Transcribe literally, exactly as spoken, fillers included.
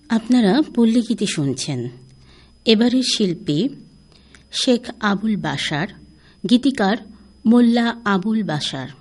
আপনারা পল্লীগীতি শুনছেন। এবারের শিল্পী শেখ আবুল বাশার, গীতিকার মোল্লা আবুল বাশার।